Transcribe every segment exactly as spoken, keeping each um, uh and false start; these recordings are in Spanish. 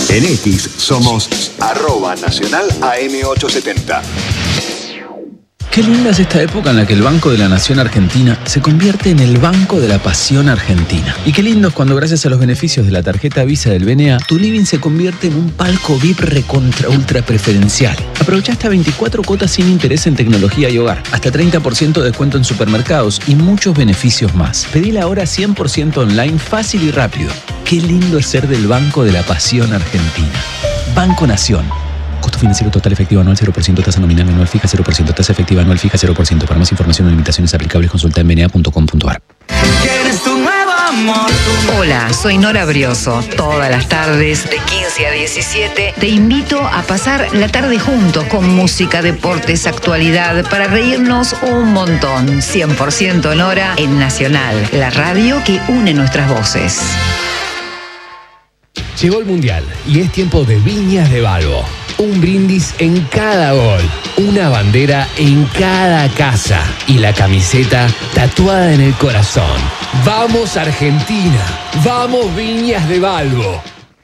En X somos arroba nacional A M ochocientos setenta. Qué linda es esta época en la que el Banco de la Nación Argentina se convierte en el Banco de la Pasión Argentina. Y qué lindo es cuando gracias a los beneficios de la tarjeta Visa del B N A, tu living se convierte en un palco V I P recontra ultra preferencial. Aprovecha hasta veinticuatro cuotas sin interés en tecnología y hogar, hasta treinta por ciento de descuento en supermercados y muchos beneficios más. Pedila ahora cien por ciento online, fácil y rápido. Qué lindo es ser del Banco de la Pasión Argentina. Banco Nación. Costo financiero total efectivo anual cero por ciento, tasa nominal anual fija cero por ciento, tasa efectiva anual fija cero por ciento. Para más información o limitaciones aplicables consulta en b n a punto com punto a r. Hola, soy Nora Brioso. Todas las tardes, de quince a diecisiete, te invito a pasar la tarde juntos con música, deportes, actualidad, para reírnos un montón. cien por ciento Nora en Nacional, la radio que une nuestras voces. Llegó el Mundial y es tiempo de Viñas de Balbo. Un brindis en cada gol, una bandera en cada casa y la camiseta tatuada en el corazón. ¡Vamos Argentina! ¡Vamos Viñas de Balbo!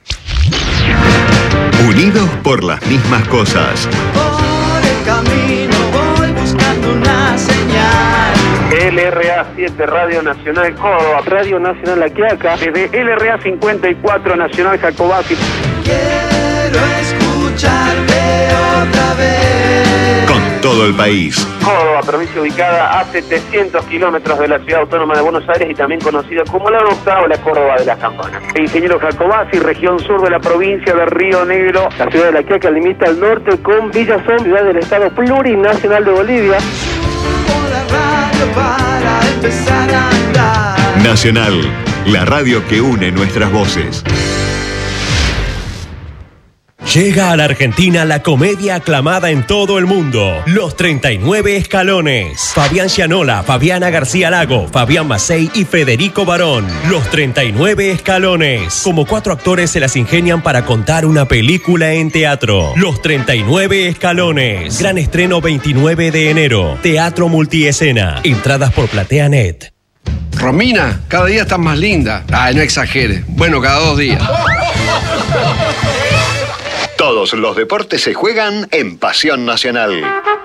Unidos por las mismas cosas. Por el camino voy buscando una señal. L R A siete Radio Nacional Córdoba, Radio Nacional La Quiaca, desde L R A cincuenta y cuatro Nacional Jacobasi. Quiero escucharte otra vez. Con todo el país. Córdoba, provincia ubicada a setecientos kilómetros de la ciudad autónoma de Buenos Aires y también conocida como la Nocta o la Córdoba de las Campanas. Ingeniero Jacobasi, región sur de la provincia de Río Negro. La ciudad de La Quiaca limita al norte con Villazón, ciudad del estado plurinacional de Bolivia. Para empezar a andar. Nacional, la radio que une nuestras voces. Llega a la Argentina la comedia aclamada en todo el mundo, Los treinta y nueve Escalones. Fabián Gianola, Fabiana García Lago, Fabián Macei y Federico Barón. Los treinta y nueve Escalones. Como cuatro actores se las ingenian para contar una película en teatro. Los treinta y nueve Escalones. Gran estreno veintinueve de enero. Teatro multiescena. Entradas por PlateaNet. Romina, cada día estás más linda. Ay, no exagere. Bueno, cada dos días. Todos los deportes se juegan en Pasión Nacional.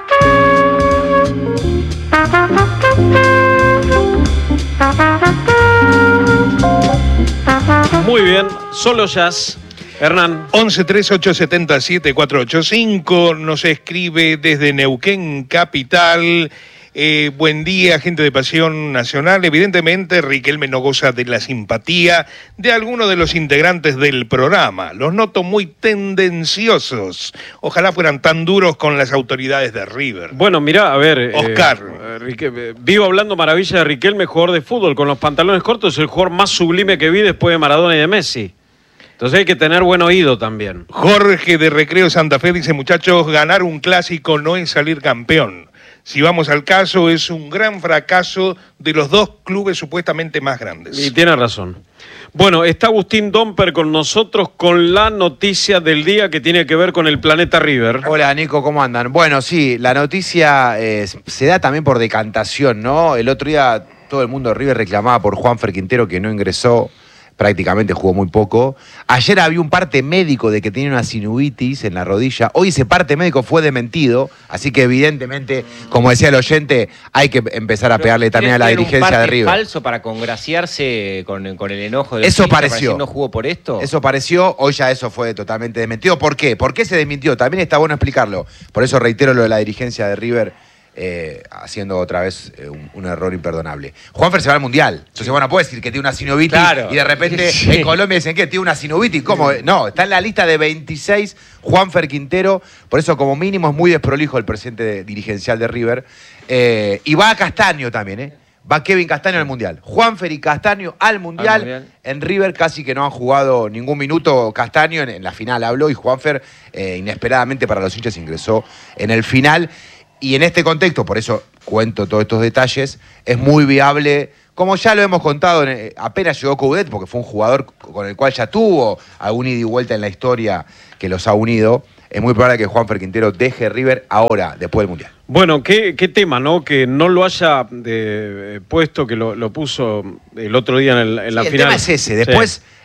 Muy bien, solo jazz. Hernán. once tres ocho siete siete cuatro ocho cinco nos escribe desde Neuquén Capital. Eh, buen día, gente de Pasión Nacional. Evidentemente, Riquelme no goza de la simpatía de algunos de los integrantes del programa. Los noto muy tendenciosos. Ojalá fueran tan duros con las autoridades de River. Bueno, mirá, a ver... Oscar. Eh, Rique, vivo hablando maravilla de Riquelme, jugador de fútbol, con los pantalones cortos, el jugador más sublime que vi después de Maradona y de Messi. Entonces hay que tener buen oído también. Jorge de Recreo Santa Fe dice, muchachos, ganar un clásico no es salir campeón. Si vamos al caso, es un gran fracaso de los dos clubes supuestamente más grandes. Y tiene razón. Bueno, está Agustín Domper con nosotros con la noticia del día que tiene que ver con el Planeta River. Hola, Nico, ¿cómo andan? Bueno, sí, la noticia eh, se da también por decantación, ¿no? El otro día todo el mundo de River reclamaba por Juanfer Quintero, que no ingresó, prácticamente jugó muy poco. Ayer había un parte médico de que tenía una sinusitis en la rodilla. Hoy ese parte médico fue desmentido, así que evidentemente, como decía el oyente, hay que empezar a Pero pegarle también a la dirigencia de River. ¿Falso para congraciarse con, con el enojo de Eso pareció. ¿No jugó por esto? Eso pareció, hoy ya eso fue totalmente desmentido. ¿Por qué? ¿Por qué se desmintió? También está bueno explicarlo. Por eso reitero lo de la dirigencia de River. Eh, haciendo otra vez eh, un, un error imperdonable. Juanfer se va al Mundial. Entonces, bueno, puede decir que tiene una sinovitis claro. y de repente Sí. en Colombia dicen que tiene una sinovitis. ¿Cómo? No, está en la lista de veintiséis Juanfer Quintero. Por eso, como mínimo, es muy desprolijo el presidente de, dirigencial de River. Eh, y va a Castaño también, ¿eh? Va Kevin Castaño al Mundial. Juanfer y Castaño al mundial. al mundial. En River casi que no han jugado ningún minuto Castaño. En, en la final habló y Juanfer, eh, inesperadamente para los hinchas, ingresó en el final. Y en este contexto, por eso cuento todos estos detalles, es muy viable, como ya lo hemos contado, apenas llegó Coudet, porque fue un jugador con el cual ya tuvo algún ida y vuelta en la historia que los ha unido, es muy probable que Juanfer Quintero deje River ahora, después del Mundial. Bueno, qué, qué tema, ¿no? Que no lo haya eh, puesto, que lo, lo puso el otro día en, el, en sí, la el final. El tema es ese, después... Sí.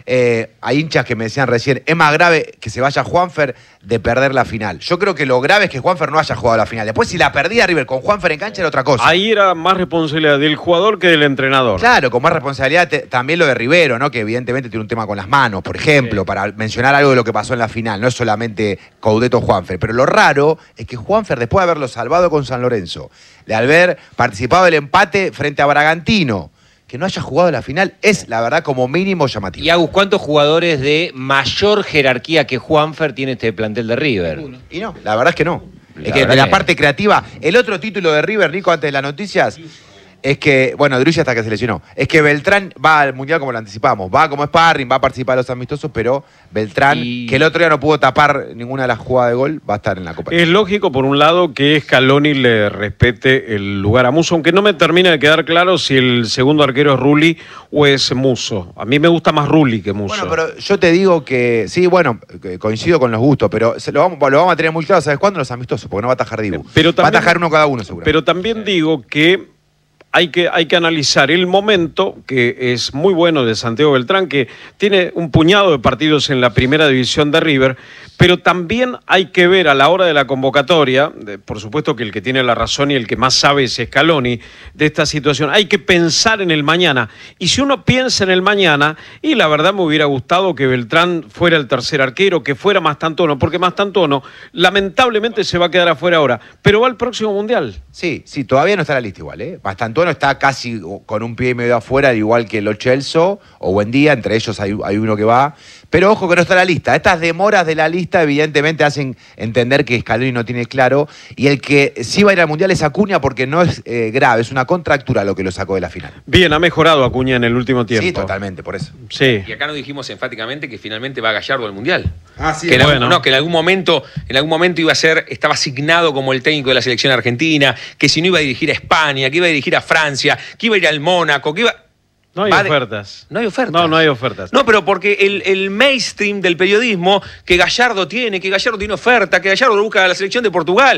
Eh, hay hinchas que me decían recién, es más grave que se vaya Juanfer de perder la final. Yo creo que lo grave es que Juanfer no haya jugado la final. Después, si la perdía River con Juanfer en cancha, era otra cosa. Ahí era más responsabilidad del jugador que del entrenador. Claro, con más responsabilidad te, también lo de Rivero, ¿no? Que evidentemente tiene un tema con las manos, por ejemplo, sí. para mencionar algo de lo que pasó en la final. No es solamente Coudet o Juanfer. Pero lo raro es que Juanfer, después de haberlo salvado con San Lorenzo, de haber participado del empate frente a Bragantino, que no haya jugado la final es, la verdad, como mínimo llamativo. Y Agus, ¿cuántos jugadores de mayor jerarquía que Juanfer tiene este plantel de River? Y no, la verdad es que no. La es que de la que... parte creativa, el otro título de River, Nico, antes de las noticias, es que, bueno, Drussi hasta que se lesionó, es que Beltrán va al Mundial como lo anticipamos, va como sparring, va a participar de los amistosos, pero Beltrán, y... que el otro día no pudo tapar ninguna de las jugadas de gol, va a estar en la Copa. Es lógico, por un lado, que Scaloni le respete el lugar a Musso, aunque no me termina de quedar claro si el segundo arquero es Rulli o es Musso. A mí me gusta más Rulli que Musso. Bueno, pero yo te digo que, sí, bueno, coincido con los gustos, pero lo vamos, lo vamos a tener muy claro, ¿sabes cuándo? Los amistosos, porque no va a atajar Dibu. Pero también, va a atajar uno cada uno, seguro. Pero también digo que Hay que, hay que analizar el momento, que es muy bueno, de Santiago Beltrán, que tiene un puñado de partidos en la primera división de River, pero también hay que ver a la hora de la convocatoria, de, por supuesto que el que tiene la razón y el que más sabe es Scaloni de esta situación, hay que pensar en el mañana. Y si uno piensa en el mañana, y la verdad me hubiera gustado que Beltrán fuera el tercer arquero, que fuera Mastantuono, porque Mastantuono lamentablemente se va a quedar afuera ahora, pero va al próximo Mundial. Sí, sí, todavía no está en la lista igual, ¿eh? Mastantuono está casi con un pie y medio afuera, al igual que Lo Celso o Buendía, entre ellos hay, hay uno que va. Pero ojo que no está en la lista. Estas demoras de la lista evidentemente hacen entender que Scaloni no tiene claro. Y el que sí va a ir al Mundial es Acuña, porque no es eh, grave, es una contractura lo que lo sacó de la final. Bien, ha mejorado Acuña en el último tiempo. Sí, totalmente, por eso. Sí. Y acá nos dijimos enfáticamente que finalmente va Gallardo al Mundial. Ah, sí. Que en, bueno. algún, no, que en algún momento, en algún momento iba a ser, estaba asignado como el técnico de la selección argentina, que si no iba a dirigir a España, que iba a dirigir a Francia, que iba a ir al Mónaco, que iba... No hay Vale. ofertas. No hay ofertas. No, no hay ofertas. No, pero porque el, el mainstream del periodismo, que Gallardo tiene, que Gallardo tiene oferta, que Gallardo lo busca a la selección de Portugal.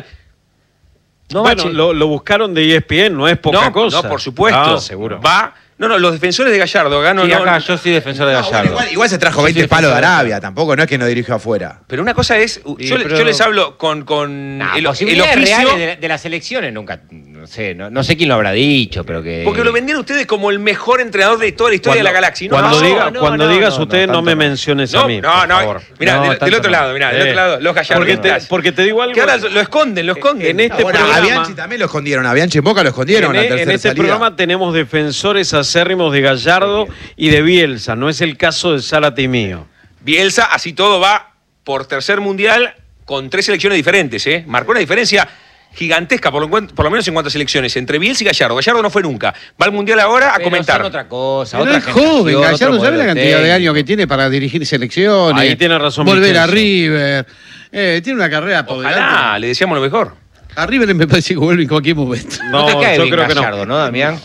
No, bueno, lo, lo buscaron de E S P N, no es poca no, cosa. No, por supuesto. Ah, seguro. Va. No, no, los defensores de Gallardo. Acá no, sí, no, acá no, yo soy defensor de no, Gallardo. Bueno, igual, igual se trajo veinte palos de Arabia, tampoco, no es que no dirigió afuera. Pero una cosa es, sí, yo, pero... yo les hablo con, con nah, el, el posibilidades oficio... reales de, de las elecciones nunca, no sé, no, no sé quién lo habrá dicho, pero que... Porque lo vendieron ustedes como el mejor entrenador de toda la historia cuando, de la galaxia. No, cuando no, diga, no, cuando no, digas no, usted, no, no me no. menciones no, a mí, No, por no, favor. mirá, no, del, del otro no. lado, mirá, eh, del otro lado, los Gallardos. Porque te, porque te digo algo... Que ahora lo esconden, lo esconden. En este bueno, programa... a Bianchi también lo escondieron, a Bianchi en Boca lo escondieron. En, la en este salida. programa tenemos defensores acérrimos de Gallardo y de Bielsa, no es el caso de Zárate y mío. Bielsa, así todo, va por tercer mundial con tres selecciones diferentes, ¿eh? Marcó una diferencia gigantesca, por lo, por lo menos en cuanto a selecciones, entre Bielsa y Gallardo. Gallardo no fue nunca. Va al mundial ahora a pero comentar. Son otra cosa, pero otra es joven, Gallardo, ¿sabe la cantidad técnico. de años que tiene para dirigir selecciones? Ahí tiene razón. Volver Michel. a River. Eh, tiene una carrera por Ojalá, delante. le deseamos lo mejor. A River me parece que vuelve en cualquier momento. No, no te cae yo bien creo que Gallardo, no. ¿no, Damián?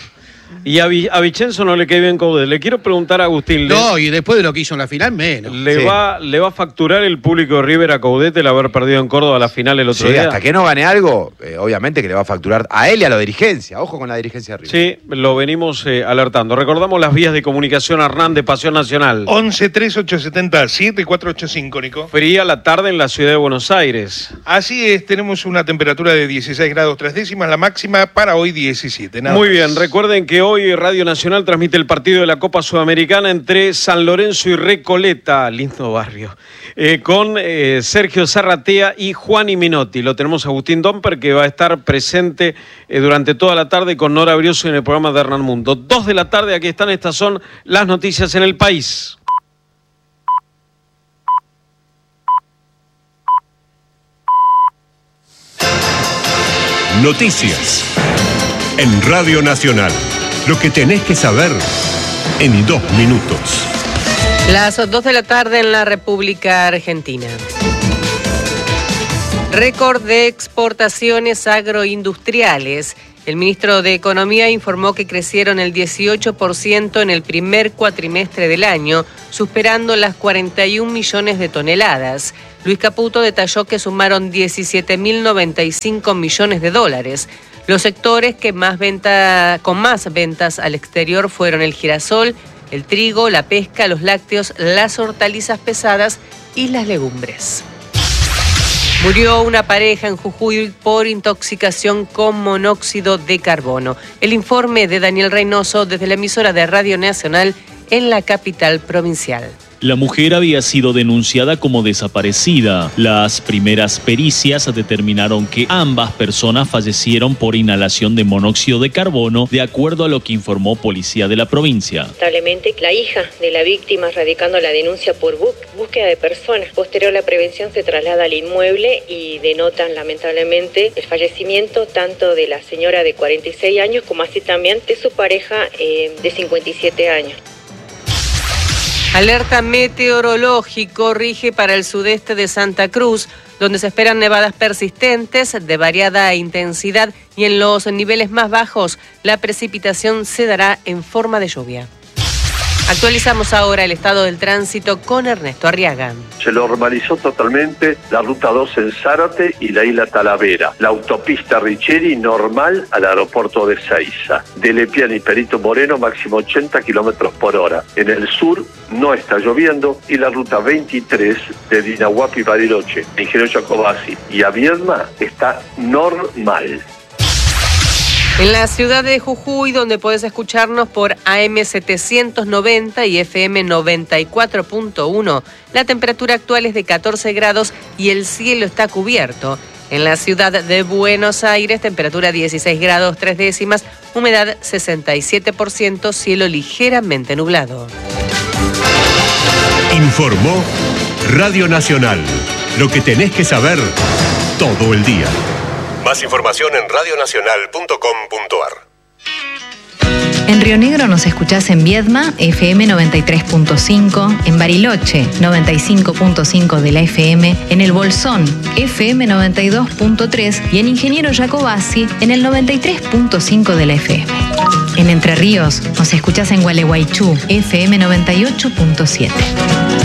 Y a, Vi, a Vicenzo no le cae bien Coudet. Le quiero preguntar a Agustín. No, le, y después de lo que hizo en la final, menos. ¿le, Sí. va, ¿Le va a facturar el público de River a Coudet el haber perdido en Córdoba la final el otro Sí, día? hasta que no gane algo, eh, obviamente que le va a facturar a él y a la dirigencia. Ojo con la dirigencia de River. Sí, lo venimos eh, alertando. Recordamos las vías de comunicación Hernán de Pasión Nacional. once tres ocho siete cero siete cuatro ocho cinco, Nico. Fría la tarde en la ciudad de Buenos Aires. Así es, tenemos una temperatura de dieciséis grados tres décimas, la máxima para hoy diecisiete. Nada Muy más. bien, recuerden que hoy Radio Nacional transmite el partido de la Copa Sudamericana entre San Lorenzo y Recoleta, lindo barrio, eh, con eh, Sergio Zarratea y Juan y Minotti. Lo tenemos a Agustín Domper, que va a estar presente eh, durante toda la tarde con Nora Brioso en el programa de Hernán Mundo. Dos de la tarde, aquí están, estas son las noticias en el país. Noticias en Radio Nacional. Lo que tenés que saber en dos minutos. Las dos de la tarde en la República Argentina. Récord de exportaciones agroindustriales. El ministro de Economía informó que crecieron el dieciocho por ciento en el primer cuatrimestre del año, superando las cuarenta y un millones de toneladas. Luis Caputo detalló que sumaron diecisiete mil noventa y cinco millones de dólares. Los sectores que más venta, con más ventas al exterior fueron el girasol, el trigo, la pesca, los lácteos, las hortalizas pesadas y las legumbres. Murió una pareja en Jujuy por intoxicación con monóxido de carbono. El informe de Daniel Reynoso desde la emisora de Radio Nacional en la capital provincial. La mujer había sido denunciada como desaparecida. Las primeras pericias determinaron que ambas personas fallecieron por inhalación de monóxido de carbono, de acuerdo a lo que informó Policía de la provincia. Lamentablemente, la hija de la víctima radicando la denuncia por búsqueda de personas. Posterior a la prevención se traslada al inmueble y denotan lamentablemente el fallecimiento tanto de la señora de cuarenta y seis años como así también de su pareja eh, de cincuenta y siete años. Alerta meteorológico rige para el sudeste de Santa Cruz, donde se esperan nevadas persistentes de variada intensidad y en los niveles más bajos la precipitación se dará en forma de lluvia. Actualizamos ahora el estado del tránsito con Ernesto Arriaga. Se normalizó totalmente la ruta dos en Zárate y la isla Talavera. La autopista Richeri normal al aeropuerto de Seiza. De Lepiana y Perito Moreno máximo ochenta kilómetros por hora. En el sur no está lloviendo y la ruta veintitrés de Dinahuapi y Bariloche, Ingeniero Jacobasi y a Viedma está normal. En la ciudad de Jujuy, donde podés escucharnos por A M setecientos noventa y F M noventa y cuatro punto uno, la temperatura actual es de catorce grados y el cielo está cubierto. En la ciudad de Buenos Aires, temperatura dieciséis grados tres décimas, humedad sesenta y siete por ciento, cielo ligeramente nublado. Informó Radio Nacional. Lo que tenés que saber todo el día. Más información en radionacional punto com punto ar. En Río Negro nos escuchás en Viedma, F M noventa y tres punto cinco, en Bariloche, noventa y cinco punto cinco de la F M, en El Bolsón, F M noventa y dos punto tres y en Ingeniero Jacobasi, en el noventa y tres punto cinco de la F M. En Entre Ríos nos escuchás en Gualeguaychú, F M noventa y ocho punto siete.